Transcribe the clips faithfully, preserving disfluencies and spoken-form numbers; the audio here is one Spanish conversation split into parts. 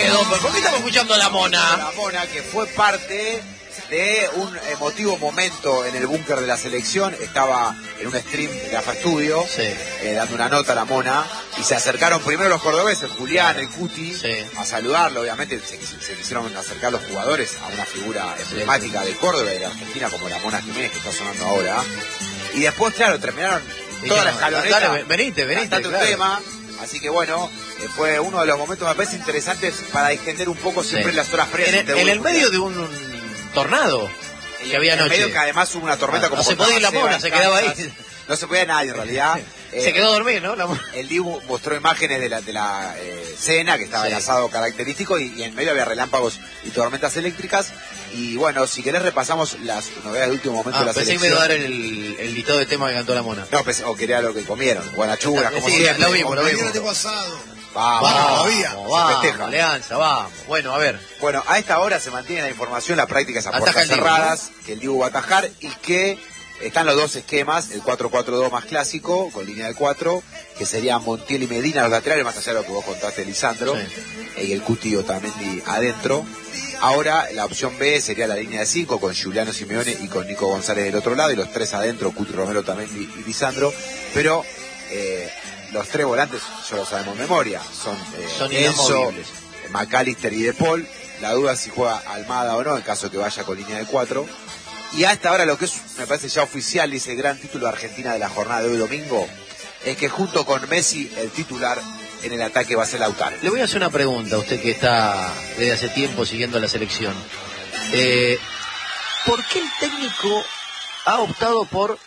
Don. ¿Por qué estamos escuchando a la Mona? La Mona, que fue parte de un emotivo momento en el búnker de la selección. Estaba en un stream de AFA Studio, sí. eh, dando una nota a la Mona, y se acercaron primero los cordobeses, Julián, el Cuti, sí. a saludarlo. Obviamente se, se quisieron acercar los jugadores a una figura emblemática sí. de Córdoba y de Argentina, como la Mona Jiménez, que está sonando ahora. Y después, claro, terminaron y toda la escaloneta. Dale, venite, venite, claro. Un tema. Así que bueno, eh, fue uno de los momentos, me parece, interesantes para extender un poco siempre sí. las horas previas. En, el, en el medio de un, un tornado y que había en anoche. En medio que además hubo una tormenta, ah, como no se podía ir la Mona, se quedaba ahí. No se podía nadie en realidad. Se eh, quedó a dormir, ¿no? La... El Dibu mostró imágenes de la, de la eh, cena, que estaba sí. el asado característico, y, y en medio había relámpagos y tormentas eléctricas. Y bueno, si querés repasamos las novedades de último momento ah, de la pensé selección. Pensé que me iba a dar el, el listado de temas que cantó la Mona. No, pensé, o quería lo que comieron, guanachuras, como sí, siempre. Lo mismo, lo mismo. Tengo asado. Vamos, vamos, todavía. Vamos, vamos Alianza, vamos. Bueno, a ver. Bueno, a esta hora se mantiene la información, la práctica es a puertas cerradas, que el Dibu va a atajar y que están los dos esquemas, el cuatro cuatro dos más clásico, con línea de cuatro, que serían Montiel y Medina los laterales, más allá de lo que vos contaste, Lisandro, sí. y el Cuti Otamendi adentro. Ahora la opción B sería la línea de cinco, con Giuliano Simeone y con Nico González del otro lado, y los tres adentro, Cuti, Romero, Otamendi y Lisandro, pero eh, los tres volantes ya lo sabemos de memoria, son, eh, son Enzo, McAllister y De Paul. La duda es si juega Almada o no, en caso que vaya con línea de cuatro. Y hasta ahora lo que es, me parece ya oficial, dice el gran título de Argentina de la jornada de hoy domingo, es que junto con Messi, el titular en el ataque va a ser Lautaro. Le voy a hacer una pregunta a usted que está desde hace tiempo siguiendo la selección. Eh, ¿Por qué el técnico ha optado por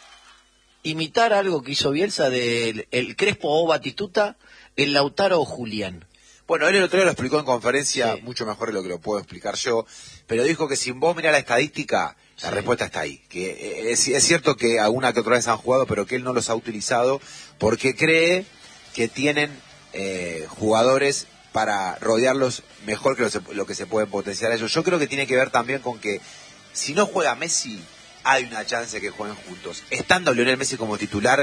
imitar algo que hizo Bielsa del el Crespo o Batistuta, el Lautaro o Julián? Bueno, él el otro día lo explicó en conferencia, sí. mucho mejor de lo que lo puedo explicar yo, pero dijo que si vos mirás la estadística, la sí. respuesta está ahí. Que es, es cierto que alguna que otra vez han jugado, pero que él no los ha utilizado porque cree que tienen eh, jugadores para rodearlos mejor que lo, se, lo que se pueden potenciar a ellos. Yo creo que tiene que ver también con que si no juega Messi, hay una chance que jueguen juntos. Estando Lionel Messi como titular,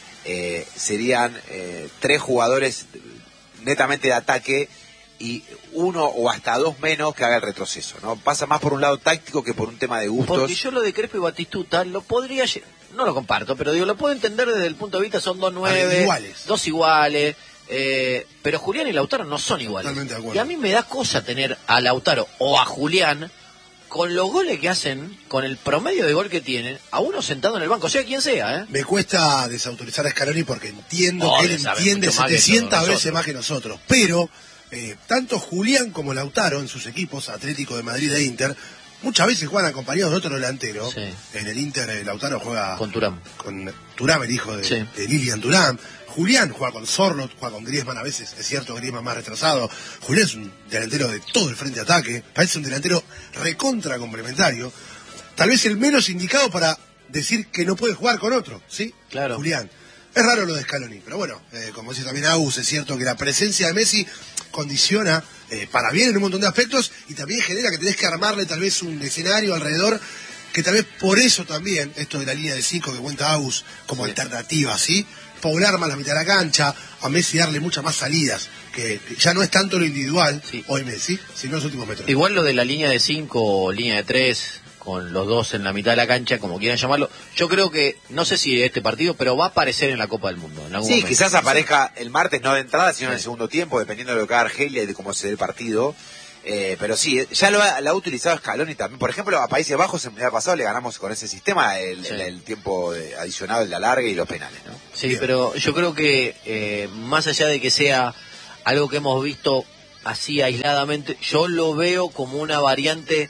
eh, serían eh, tres jugadores netamente de ataque y uno o hasta dos menos que haga el retroceso, ¿no? Pasa más por un lado táctico que por un tema de gustos. Porque yo lo de Crespo y Batistuta lo podría, no lo comparto, pero digo, lo puedo entender desde el punto de vista, son dos nueve, iguales. dos iguales, eh, pero Julián y Lautaro no son iguales. Totalmente de acuerdo. Y a mí me da cosa tener a Lautaro o a Julián con los goles que hacen, con el promedio de gol que tienen, a uno sentado en el banco, sea quien sea, ¿eh? Me cuesta desautorizar a Scaloni porque entiendo oh, que él entiende setecientas veces más que nosotros, pero eh, tanto Julián como Lautaro en sus equipos, Atlético de Madrid e Inter, muchas veces juegan acompañados de otro delantero. Sí. En el Inter eh, Lautaro juega con Thuram, con Thuram, el hijo de, sí. de Lilian Thuram. Julián juega con Sorlot, juega con Griezmann a veces, es cierto, Griezmann más retrasado. Julián es un delantero de todo el frente de ataque, parece un delantero recontra complementario, tal vez el menos indicado para decir que no puede jugar con otro, ¿sí? Claro. Julián. Es raro lo de Scaloni, pero bueno, eh, como dice también Agus, es cierto que la presencia de Messi condiciona eh, para bien en un montón de aspectos y también genera que tenés que armarle tal vez un escenario alrededor que tal vez por eso también, esto de la línea de cinco que cuenta Agus como sí. alternativa, ¿sí? Poblar más la mitad de la cancha, a Messi darle muchas más salidas, que ya no es tanto lo individual, sí. hoy Messi, sino los últimos metros. Igual lo de la línea de cinco o línea de tres, con los dos en la mitad de la cancha, como quieran llamarlo, yo creo que, no sé si este partido, pero va a aparecer en la Copa del Mundo. En algún sí, momento. Quizás aparezca el martes, no de entrada, sino sí. en el segundo tiempo, dependiendo de lo que haga Argelia y de cómo se dé el partido. Eh, pero sí, ya lo ha, lo ha utilizado Scaloni también. Por ejemplo, a Países Bajos el mundial pasado le ganamos con ese sistema el, sí. el, el tiempo de, adicionado, el de alargue y los penales, ¿no? Sí, Bien. Pero yo creo que eh, más allá de que sea algo que hemos visto así aisladamente, yo lo veo como una variante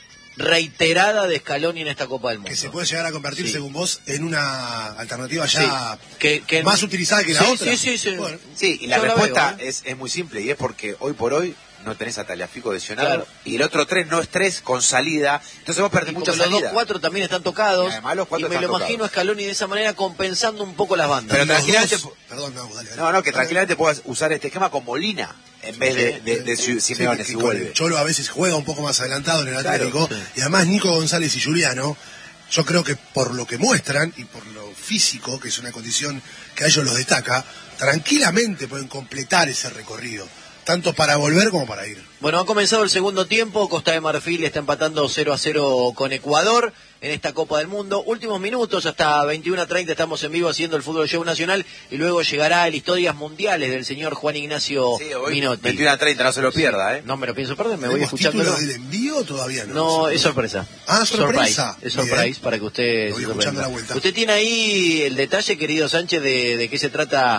reiterada de Scaloni en esta Copa del Mundo. Que se puede llegar a convertir, sí. según vos, en una alternativa ya sí. que, que más utilizada que la sí, otra. Sí, sí, sí. Bueno, sí, y la yo respuesta la veo, ¿eh? es, es muy simple, y es porque hoy por hoy no tenés a Tagliafico lesionado, claro. y el otro tres no es tres con salida, entonces vos perdés mucha salida. Los dos cuatro también están tocados, y, además los cuatro y me lo tocados. imagino a Scaloni de esa manera compensando un poco las bandas. Pero tranquilamente, dos... Perdón, no, dale, dale. no, no, que tranquilamente puedas usar este esquema con Molina en vez de, de, de, de Simeone, sí, si vuelve. Cholo a veces juega un poco más adelantado en el Atlético, claro, sí. y además Nico González y Giuliano, yo creo que por lo que muestran y por lo físico, que es una condición que a ellos los destaca, tranquilamente pueden completar ese recorrido. tanto para volver como para ir. Bueno, ha comenzado el segundo tiempo, Costa de Marfil está empatando cero a cero con Ecuador en esta Copa del Mundo. Últimos minutos, hasta veintiuno a treinta estamos en vivo haciendo el Fútbol Show Nacional y luego llegará el Historias Mundiales del señor Juan Ignacio sí, hoy, Minotti. veintiuno a treinta, no se lo pierda, ¿eh? No me lo pienso perder, me voy escuchándolo. ¿Título del envío o todavía no? No, es sorpresa. Ah, sorpresa. Surprise, es surprise Bien. para que usted Lo voy se escuchando sorprenda. la vuelta. Usted tiene ahí el detalle, querido Sánchez, de, de qué se trata.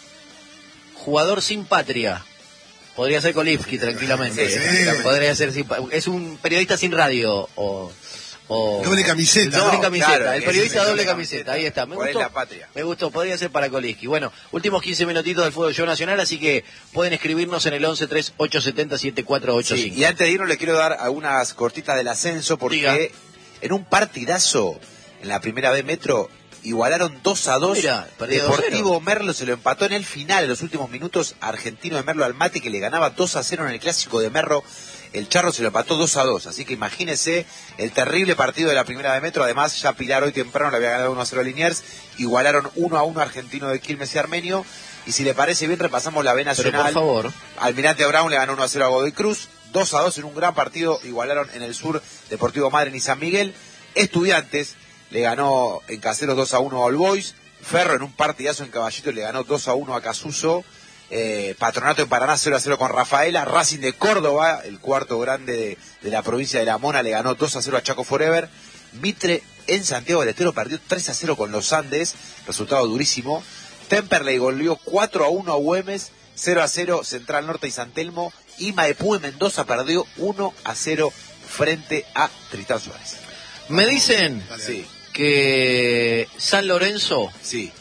Jugador sin patria. Podría ser Kolivsky tranquilamente. Sí, sí. Podría ser sin, es un periodista sin radio o, o doble camiseta. doble No, camiseta. claro, el periodista ese doble es camiseta. camiseta. Ahí está. Me ¿Cuál es gustó. la patria? Me gustó. Podría ser para Kolivsky. Bueno, últimos quince minutitos del Fútbol Show Nacional, así que pueden escribirnos en el once tres ocho siete cero siete cuatro ocho cinco. Sí, y antes de irnos le quiero dar algunas cortitas del ascenso porque Diga. en un partidazo en la primera B Metro igualaron dos a dos. Mira, perdió dos a cero. Deportivo Merlo se lo empató en el final, en los últimos minutos, Argentino de Merlo al Mate, que le ganaba dos a cero en el clásico de Merlo. El Charro se lo empató dos a dos, así que imagínese el terrible partido de la primera de Metro. Además, ya Pilar hoy temprano le había ganado uno a cero a Liniers. Igualaron uno a uno Argentino de Quilmes y Armenio. Y si le parece bien, repasamos la B Nacional. Pero por favor. Almirante Brown le ganó uno a cero a Godoy Cruz. dos a dos en un gran partido. Igualaron en el sur Deportivo Madryn y San Miguel. Estudiantes le ganó en Caseros dos a uno a All Boys. Ferro en un partidazo en Caballito le ganó dos a uno a Casuso. Eh, Patronato en Paraná cero a cero con Rafaela. Racing de Córdoba, el cuarto grande de, de la provincia de La Mona, le ganó dos a cero a Chaco Forever. Mitre en Santiago del Estero perdió tres a cero con los Andes, resultado durísimo. Temperley goleó cuatro a uno a Güemes, cero a cero Central Norte y San Telmo. Y Maipú de Mendoza perdió uno a cero frente a Tristán Suárez. Me dicen Sí, que San Lorenzo, sí.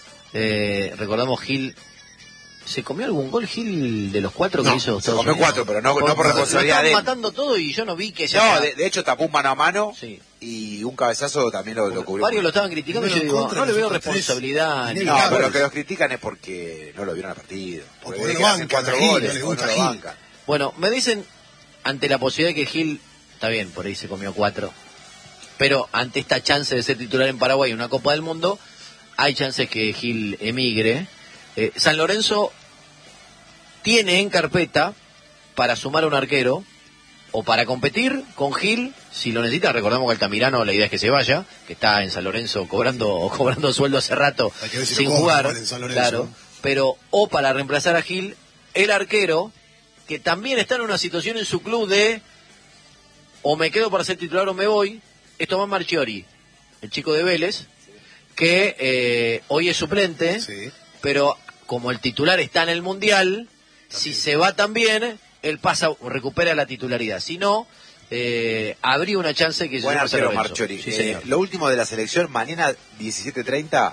eh, recordamos Gil, ¿se comió algún gol Gil de los cuatro que No, hizo Se Estados comió Unidos? cuatro, pero no, Por- no por lo responsabilidad estaban de él. matando todo y yo no vi que ya No, estaba- de, de hecho tapó un mano a mano Sí. y un cabezazo también lo, lo cubrió. Varios lo estaban criticando y yo Primero digo, contra, no le veo nosotros tres. responsabilidad. ni- Ni No, Claro. pero lo que los critican es porque no lo vieron al partido. Porque no ven lo que hacen bancan, cuatro a Gil, goles, no le o gusta no lo Gil. bancan. Bueno, me dicen, ante la posibilidad de que Gil, está bien, por ahí se comió cuatro, pero ante esta chance de ser titular en Paraguay en una Copa del Mundo, hay chances que Gil emigre. Eh, San Lorenzo tiene en carpeta para sumar un arquero o para competir con Gil, si lo necesita. Recordamos que Altamirano, la idea es que se vaya, que está en San Lorenzo cobrando cobrando sueldo hace rato Hay que ver si lo sin cobran jugar, igual en San Lorenzo. claro, pero o para reemplazar a Gil, el arquero que también está en una situación en su club de o me quedo para ser titular o me voy, es Tomás Marchiori, el chico de Vélez, que eh, hoy es suplente, Sí. pero como el titular está en el Mundial, si se va también, él pasa, recupera la titularidad. Si no, eh, habría una chance que se Buen llame San arquero Lorenzo. Marchiori. Sí, Eh, señor. lo último de la selección, mañana diecisiete treinta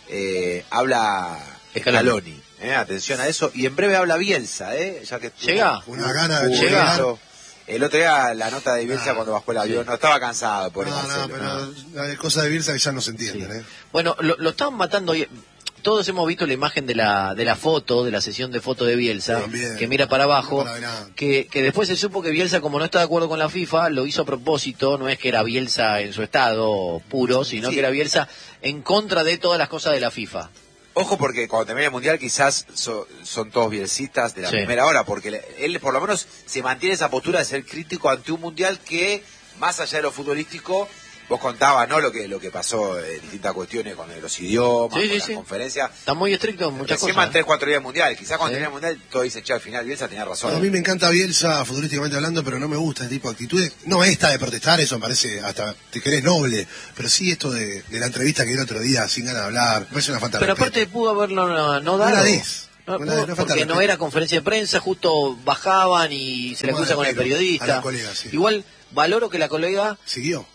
eh, habla Scaloni. Scaloni. Eh, atención a eso. Y en breve habla Bielsa, ¿eh? Ya que estuvo- Llega. Una gana de Hubo Llega. eso. El otro día la nota de Bielsa Nah, cuando bajó el avión, sí. no estaba cansado por No, no, pero hay cosas de Bielsa que ya no se entienden, Sí. ¿eh? Bueno, lo, lo estaban matando hoy. Todos hemos visto la imagen de la de la foto, de la sesión de foto de Bielsa, También. que mira para abajo, Mira para adelante. que, que después se supo que Bielsa, como no está de acuerdo con la FIFA, lo hizo a propósito. No es que era Bielsa en su estado puro, sino Sí. que era Bielsa en contra de todas las cosas de la FIFA. Ojo porque cuando termine el Mundial quizás so- son todos bielcistas de la Sí. primera hora, porque le- él por lo menos se mantiene esa postura de ser crítico ante un Mundial que, más allá de lo futbolístico, vos contabas, ¿no? Lo que lo que pasó en distintas cuestiones con los idiomas, Sí, con sí, las sí. conferencias. Está muy estricto en muchas Recién van cosas. tres, cuatro días del Mundial. Quizás cuando Sí. termine el Mundial todos dicen, che, al final Bielsa tenía razón. A mí me encanta Bielsa futbolísticamente hablando, pero no me gusta este tipo de actitudes. No esta de protestar, eso me parece hasta, te querés noble, pero sí esto de, de la entrevista que dio el otro día sin ganas de hablar, me parece una falta de Pero respeto. aparte pudo haberlo no, no No dado. la des. No, No la pudo, des, no falta porque de no respeto. era conferencia de prensa, justo bajaban y se le Tomaba acusa con el el pelo a periodista. la colega, sí. Igual valoro que la colega, Siguió.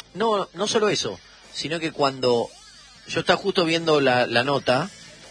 no no solo eso, sino que cuando yo estaba justo viendo la, la nota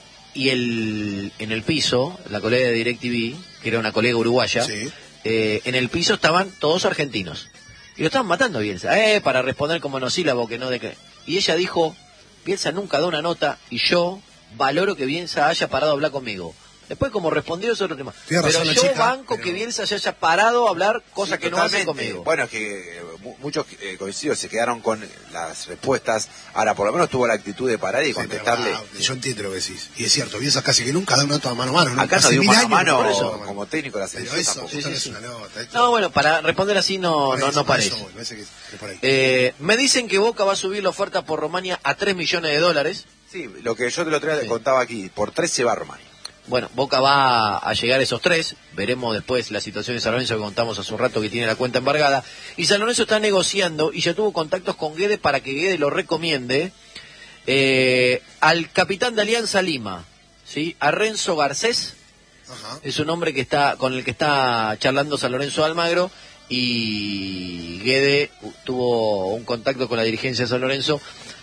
y el en el piso, la colega de DirecTV, que era una colega uruguaya, Sí. eh, en el piso estaban todos argentinos. Y lo estaban matando a Bielsa, eh, para responder como monosílabo que no de que. Y ella dijo, Bielsa nunca da una nota y yo valoro que Bielsa haya parado a hablar conmigo. Después como respondió es otro tema. Tiene Pero razón la yo chica, banco pero- que Bielsa se haya parado a hablar cosas Sí, que no hace totalmente. conmigo. Bueno, es que eh, muchos eh, coincido, se quedaron con las respuestas. Ahora, por lo menos tuvo la actitud de parar y Sí, contestarle. pero, ah, yo entiendo lo que decís. Y es cierto, Bielsa casi que nunca da un auto a mano a mano. ¿no? Acá no Hace dio mil mano a años mano por eso. como técnico de la Pero selección eso, tampoco. esto Sí, no sí, es sí. una nota. Esto, No, bueno, para responder así no, por no, eso, no por eso parece. voy, me parece que, que por ahí. Eh, me dicen que Boca va a subir la oferta por Romania a tres millones de dólares. Sí, lo que yo te lo otro día Sí. contaba aquí, por tres se va a Romania. Bueno, Boca va a llegar a esos tres. Veremos después la situación de San Lorenzo que contamos hace un rato que tiene la cuenta embargada. Y San Lorenzo está negociando y ya tuvo contactos con Guede para que Guede lo recomiende eh, al capitán de Alianza Lima, ¿sí? A Renzo Garcés. Ajá. Es un hombre que está con el que está charlando San Lorenzo de Almagro y Guede tuvo un contacto con la dirigencia de San Lorenzo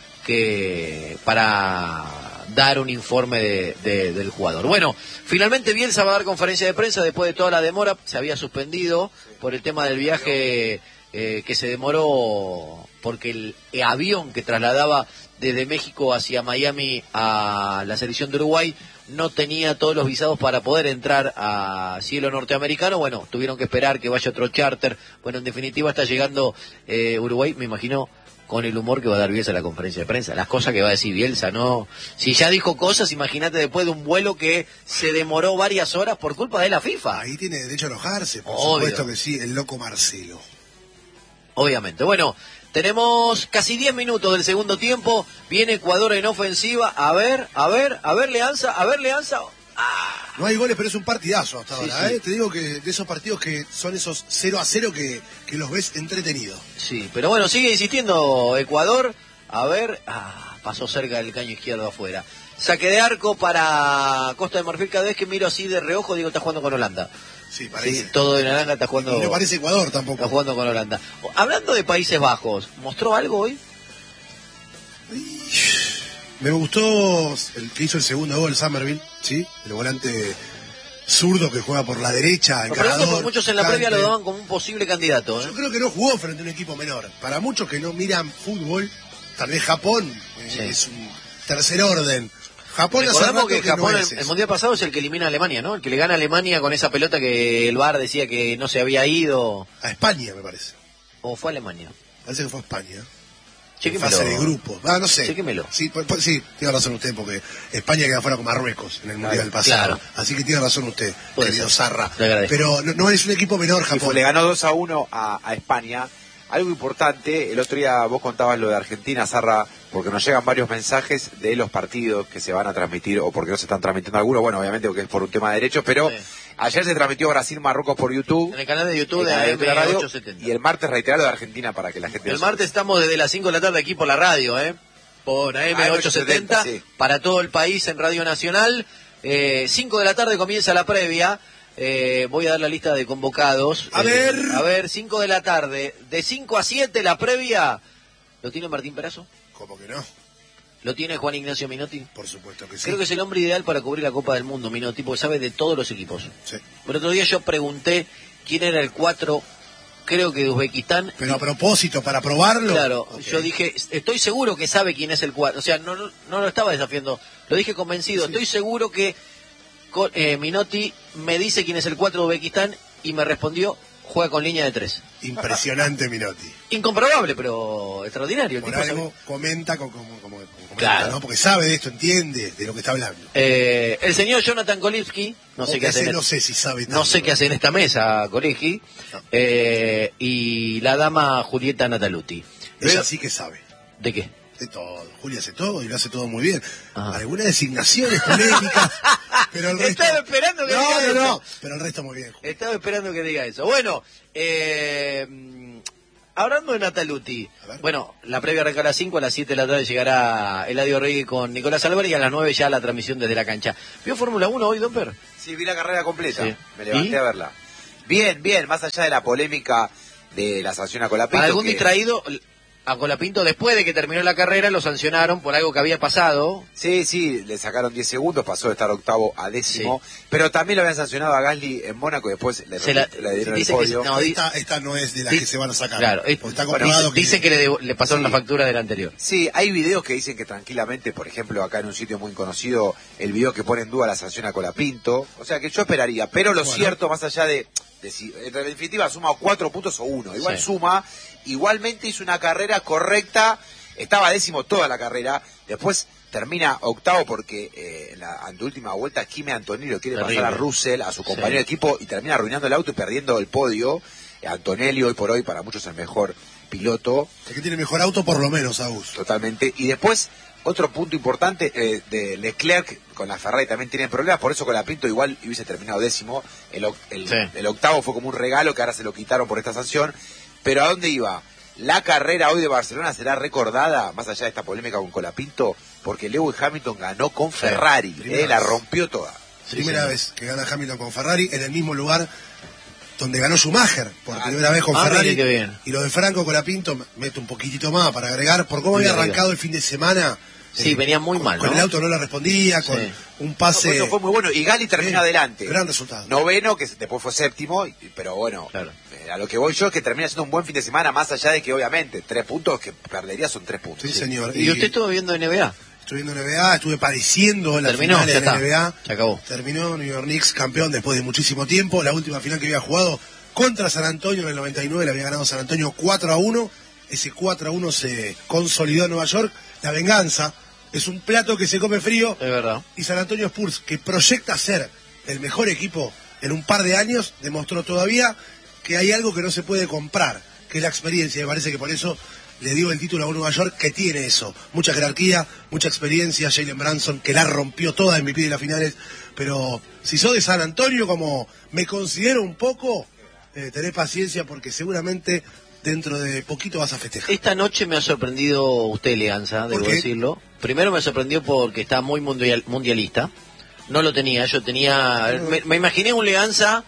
que para dar un informe de, de- del jugador. Bueno, finalmente Bielsa va a dar conferencia de prensa después de toda la demora. Se había suspendido por el tema del viaje eh, que se demoró porque el, el avión que trasladaba desde México hacia Miami a la selección de Uruguay no tenía todos los visados para poder entrar a cielo norteamericano. Bueno, tuvieron que esperar que vaya otro charter. Bueno, en definitiva está llegando eh, Uruguay, me imagino, con el humor que va a dar Bielsa a la conferencia de prensa. Las cosas que va a decir Bielsa, ¿no? Si ya dijo cosas, imagínate después de un vuelo que se demoró varias horas por culpa de la FIFA. Ahí tiene derecho a enojarse, por Obvio. supuesto que sí, el loco Marcelo. Obviamente. Bueno, tenemos casi diez minutos del segundo tiempo. Viene Ecuador en ofensiva. A ver, a ver, a ver, Leanza, a ver, Leanza. ¡Ah! No hay goles, pero es un partidazo hasta Sí, ahora. sí. ¿eh? Te digo que de esos partidos que son esos cero a cero que, que los ves entretenidos. Sí, pero bueno, sigue insistiendo Ecuador. A ver, ah, pasó cerca del caño izquierdo afuera. Saque de arco para Costa de Marfil. Cada vez que miro así de reojo, digo, está jugando con Holanda. Sí, Sí, parece. todo de naranja está jugando, Y no parece Ecuador está tampoco. jugando con Holanda. Hablando de Países Bajos, ¿mostró algo hoy? Me gustó el que hizo el segundo gol, Somerville, ¿sí? El volante zurdo que juega por la derecha, Lo pregunto encarador. porque muchos en la picante. previa lo daban como un posible candidato. ¿eh? Yo creo que no jugó frente a un equipo menor. Para muchos que no miran fútbol, tal vez Japón eh, Sí. es un tercer orden. Japón hace Recordamos rato que que Japón no el, es el eso. mundial pasado es el que elimina a Alemania, ¿no? El que le gana a Alemania con esa pelota que el V A R decía que no se había ido. A España, me parece. ¿O fue a Alemania? Parece que fue a España. En Chéquemelo. fase de grupo. Ah, no sé. Chéquemelo. Sí, pues, pues, sí, tiene razón usted, porque España queda fuera con Marruecos en el Mundial Claro, pasado. claro. Así que tiene razón usted, Puede querido ser. Zarra. Le agradezco. Pero no, no es un equipo menor, Y fue- Japón. le ganó dos a uno a, a España. Algo importante, el otro día vos contabas lo de Argentina, Zarra, porque nos llegan varios mensajes de los partidos que se van a transmitir o porque no se están transmitiendo algunos, bueno, obviamente porque es por un tema de derechos, pero Sí. ayer se transmitió Brasil-Marruecos por YouTube, En el canal de YouTube el de canal de YouTube de la radio, A M ochocientos setenta. y el martes reiterado de Argentina para que la gente El lo martes estamos desde las cinco de la tarde aquí por la radio, ¿eh? Por A M ochocientos setenta, sí. para todo el país en Radio Nacional. Eh, cinco de la tarde comienza la previa. Eh, voy a dar la lista de convocados. A Eh, ver. A ver, cinco de la tarde. De cinco a siete la previa. ¿Lo tiene Martín Perazo? ¿Cómo que no? ¿Lo tiene Juan Ignacio Minotti? Por supuesto que sí. Creo que es el hombre ideal para cubrir la Copa del Mundo, Minotti, porque sabe de todos los equipos. Sí. Pero otro día yo pregunté quién era el cuatro, creo que de Uzbekistán. Pero a propósito, para probarlo. Claro, Ok. yo dije, estoy seguro que sabe quién es el cuatro. O sea, no, no, no lo estaba desafiando, lo dije convencido. Sí. Estoy seguro que co- eh, Minotti me dice quién es el cuatro de Uzbekistán y me respondió, juega con línea de tres. Impresionante, Minotti. Incomprobable, pero extraordinario. El Por tipo algo comenta como, como, como- como comenta, Claro. ¿no? Porque sabe de esto, entiende de lo que está hablando. sabe. Eh, el señor Jonathan Kolipski, no sé O qué hace ese en no el- sé si sabe No tanto. sé qué hace en esta mesa, Kolipski, No. eh, y la dama Julieta Nataluti. Ella sí que sabe. ¿De qué? De todo. Julia hace todo y lo hace todo muy bien. Ajá. Algunas designaciones polémicas, pero el resto... Estaba esperando que no, diga no, eso. no, pero el resto muy bien. Julia. Estaba esperando que diga eso. Bueno, eh, mm, hablando de Nataluti, A ver. bueno, la previa arranca a las cinco, a las siete de la tarde llegará Eladio Reyes con Nicolás Álvarez y a las nueve ya la transmisión desde la cancha. ¿Vio Fórmula uno hoy, Don Per? Sí, vi la carrera completa, Sí. me levanté ¿Y? a verla. Bien, bien, más allá de la polémica de la sanción a Colapinto. Para algún que- distraído, a Colapinto después de que terminó la carrera lo sancionaron por algo que había pasado. Sí, sí, le sacaron diez segundos, pasó de estar octavo a décimo, pero también lo habían sancionado a Gasly en Mónaco y después le, Se la- le dieron el dice que podio. no, di- Esta, esta no es de las di- que se van a sacar. Claro, es- Porque está bueno, comprobado dice, dice que le, devo- le pasaron Sí. la factura del anterior. Sí, hay videos que dicen que tranquilamente, por ejemplo, acá en un sitio muy conocido, el video que pone en duda la sanción a Colapinto, o sea que yo esperaría, pero lo Bueno. cierto, más allá de En definitiva suma cuatro puntos o uno, igual sí. suma, igualmente hizo una carrera correcta, estaba décimo toda la carrera, después termina octavo porque eh, en la anteúltima vuelta Kimi Antonelli lo quiere Terrible. pasar a Russell, a su compañero sí. de equipo, y termina arruinando el auto y perdiendo el podio. eh, Antonelli hoy por hoy para muchos el mejor piloto. El que tiene mejor auto por lo menos, Agus. Totalmente, y después otro punto importante eh, de Leclerc con la Ferrari también tiene problemas, por eso con la Pinto igual hubiese terminado décimo. El, el, sí. el octavo fue como un regalo que ahora se lo quitaron por esta sanción. Pero ¿a dónde iba? La carrera hoy de Barcelona será recordada, más allá de esta polémica con Colapinto, porque Lewis Hamilton ganó con sí. Ferrari, eh, la vez. rompió toda. Sí, Primera sí. vez que gana Hamilton con Ferrari en el mismo lugar donde ganó Schumacher por ah, primera vez con ah, Ferrari. Qué bien. Y lo de Franco Colapinto, meto un poquitito más para agregar, por cómo Muy había arriba. arrancado el fin de semana. Sí, eh, venía muy con, mal, con ¿no? el auto no le respondía, con sí. un pase... No, eso fue muy bueno, y Gali terminó eh, adelante. Gran resultado. Noveno, que después fue séptimo, pero bueno, claro. eh, a lo que voy yo es que termina siendo un buen fin de semana, más allá de que obviamente tres puntos que perdería son tres puntos. Sí, sí. señor. ¿Y, y usted estuvo viendo N B A? Estuve viendo N B A, estuve pareciendo en la Terminó, final de la N B A. Se acabó. Terminó New York Knicks campeón después de muchísimo tiempo. La última final que había jugado contra San Antonio en el noventa y nueve, le había ganado San Antonio cuatro a uno. Ese cuatro a uno se consolidó en Nueva York. La venganza es un plato que se come frío. Es verdad. Y San Antonio Spurs, que proyecta ser el mejor equipo en un par de años, demostró todavía que hay algo que no se puede comprar, que es la experiencia. Me parece que por eso le dio el título a un Nueva York que tiene eso. Mucha jerarquía, mucha experiencia. Jalen Brunson, que la rompió toda en M V P de las finales. Pero si sos de San Antonio, como me considero un poco, eh, tenés paciencia porque seguramente dentro de poquito vas a festejar. Esta noche me ha sorprendido usted, Eleganza, debo decirlo. Primero me sorprendió porque está muy mundial, mundialista. No lo tenía, yo tenía... Me, me imaginé un Leganza...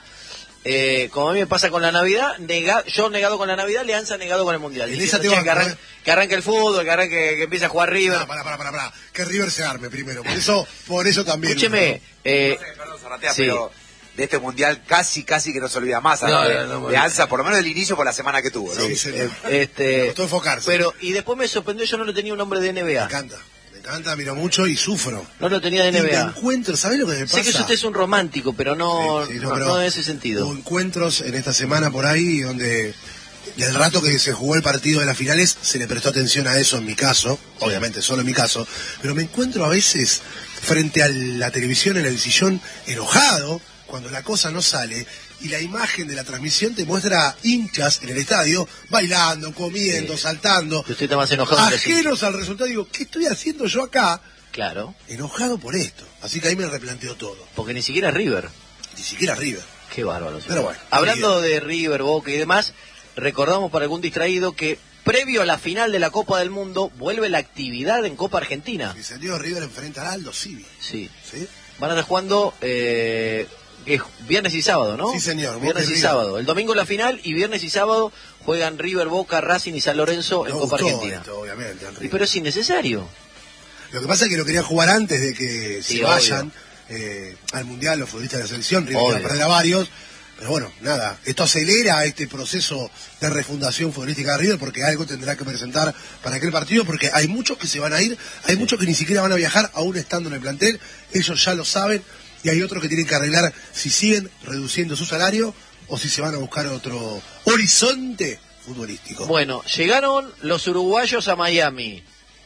Eh, como a mí me pasa con la Navidad, nega, yo negado con la Navidad, Leanza negado con el Mundial. En esa te banco, que, arranque, eh. que arranque el fútbol, que arranque, que empiece a jugar River. No, para, para, para, para, que River se arme primero. Por eso, por eso también. Escúcheme, eh, no sé, perdón, Zaratea, sí. pero de este Mundial casi, casi que no se olvida más. No, no, no, no, Leanza, por lo menos del inicio, por la semana que tuvo, ¿no? Sí, sí, eh, este, me costó enfocarse. Pero, y después me sorprendió, yo no lo tenía un nombre de N B A. Me encanta. Me encanta, miro mucho y sufro. No lo tenía de N B A. Y me encuentro, ¿sabés lo que me pasa? Sé que usted es un romántico, pero no, Sí, sí, no, no, pero no en ese sentido. Hubo encuentros en esta semana por ahí donde del rato que se jugó el partido de las finales se le prestó atención a eso en mi caso, obviamente solo en mi caso, pero me encuentro a veces frente a la televisión en el sillón enojado cuando la cosa no sale y la imagen de la transmisión te muestra hinchas en el estadio bailando, comiendo, Sí. saltando, Que usted está más enojado que ajenos al resultado. Digo, ¿qué estoy haciendo yo acá? Claro, Enojado por esto. Así que ahí me replanteo todo. porque ni siquiera River. Ni siquiera River. Qué bárbaro. Pero bueno. Hablando de River, Boca y demás, recordamos para algún distraído que previo a la final de la Copa del Mundo vuelve la actividad en Copa Argentina. Mi salió River enfrenta al Aldo Civi. Sí. ¿Sí? Van a estar jugando eh, es viernes y sábado, ¿no? Sí, señor. Viernes Boca y y sábado. El domingo la final y viernes y sábado juegan River, Boca, Racing y San Lorenzo en No Copa gustó Argentina. esto, obviamente, al Y River. pero es innecesario. Lo que pasa es que lo querían jugar antes de que Sí, se vayan eh, al Mundial los futbolistas de la selección. River iba a Obvio. perder a varios. Pero bueno, nada, esto acelera este proceso de refundación futbolística de River porque algo tendrá que presentar para aquel partido, porque hay muchos que se van a ir, hay muchos que ni siquiera van a viajar aún estando en el plantel, ellos ya lo saben, y hay otros que tienen que arreglar si siguen reduciendo su salario o si se van a buscar otro horizonte futbolístico. Bueno, llegaron los uruguayos a Miami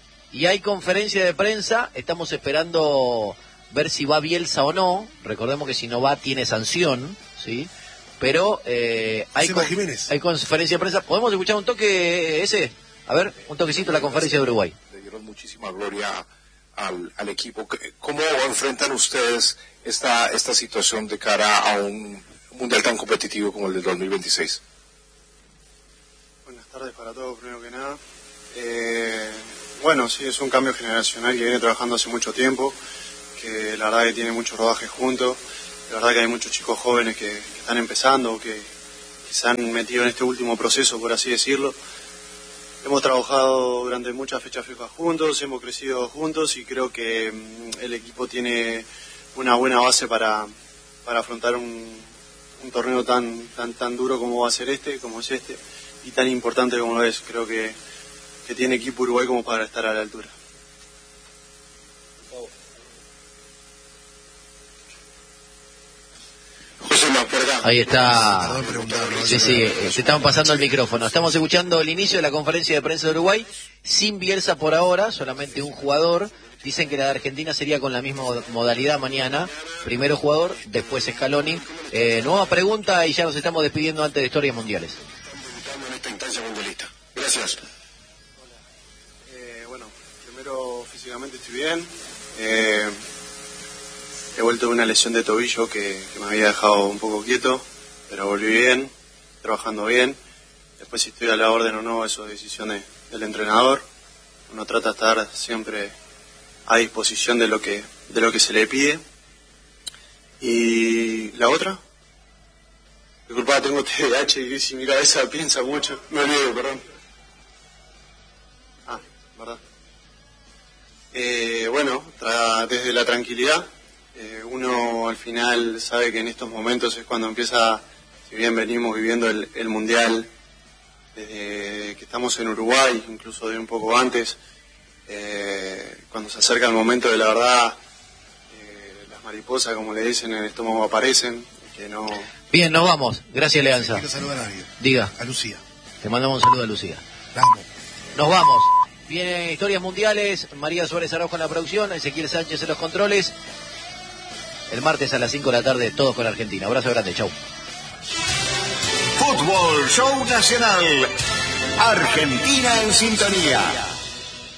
y hay conferencia de prensa, estamos esperando ver si va Bielsa o no, recordemos que si no va tiene sanción, ¿sí? Pero eh, hay, Seba con- Jiménez. hay conferencia de prensa. ¿Podemos escuchar un toque ese? A ver, un toquecito la conferencia de Uruguay. Le dieron muchísima gloria al, al equipo. ¿Cómo enfrentan ustedes esta, esta situación de cara a un mundial tan competitivo como el del dos mil veintiséis? Buenas tardes para todos, primero que nada. Eh, bueno, sí, es un cambio generacional que viene trabajando hace mucho tiempo, que la verdad que tiene mucho rodaje juntos. La verdad que hay muchos chicos jóvenes que, que están empezando, que, que se han metido en este último proceso, por así decirlo. Hemos trabajado durante muchas fechas FIFA juntos, hemos crecido juntos y creo que mm, el equipo tiene una buena base para, para afrontar un, un torneo tan, tan, tan duro como va a ser este, como es este, y tan importante como lo es. Creo que, que tiene equipo Uruguay como para estar a la altura. José Mapuerga, Ahí está. Perdón preguntar, ¿no? Sí, sí, eh, se estaban pasando el micrófono. Estamos escuchando el inicio de la conferencia de prensa de Uruguay, sin Bielsa por ahora, solamente un jugador. Dicen que la de Argentina sería con la misma modalidad mañana. Primero jugador, después Scaloni. Eh, nueva pregunta y ya nos estamos despidiendo antes de Historias Mundiales. En esta instancia mundialista. Gracias. Eh, bueno, primero físicamente estoy bien. Eh, he vuelto de una lesión de tobillo que, que me había dejado un poco quieto, pero volví bien, trabajando bien. Después si estoy a la orden o no, eso es decisión de, del entrenador. Uno trata de estar siempre a disposición de lo que de lo que se le pide. Y la otra, disculpa, tengo T D A H y si mi cabeza piensa mucho, me olvido, perdón. Ah, verdad. Eh, bueno, tra- desde la tranquilidad, eh, uno al final sabe que en estos momentos es cuando empieza, si bien venimos viviendo el, el mundial desde que estamos en Uruguay, incluso de un poco antes. Eh, cuando se acerca el momento de la verdad, eh, las mariposas, como le dicen, en el estómago aparecen, que no... Bien, nos vamos. Gracias, Leanza. Quiero saludar a alguien. Diga, A Lucía. te mandamos un saludo a Lucía. La amo. Nos vamos. Vienen Historias Mundiales, María Suárez Araujo en la producción, Ezequiel Sánchez en los controles. El martes a las cinco de la tarde, todos con Argentina. Abrazo grande, chau. Fútbol Show Nacional. Argentina en sintonía.